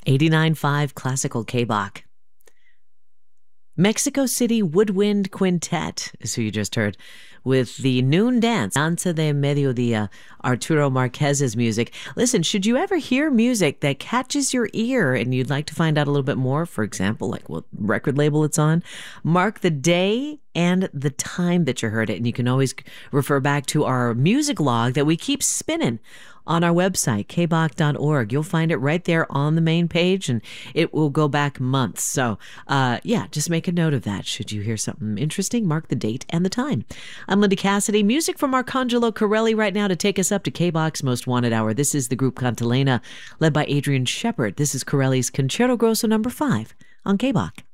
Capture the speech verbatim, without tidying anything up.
eighty-nine point five Classical K-Bach. Mexico City Woodwind Quintet is who you just heard with the Noon Dance, Danza de Mediodía, Arturo Marquez's music. Listen, should you ever hear music that catches your ear and you'd like to find out a little bit more, for example, like what record label it's on, mark the day and the time that you heard it. And you can always refer back to our music log that we keep spinning on our website, k bach dot org. You'll find it right there on the main page, and it will go back months. So, uh, yeah, just make a note of that. Should you hear something interesting, mark the date and the time. I'm Linda Cassidy. Music from Arcangelo Corelli right now to take us up to K-Bach's Most Wanted Hour. This is the group Cantilena, led by Adrian Shepard. This is Corelli's Concerto Grosso number five on K-Bach.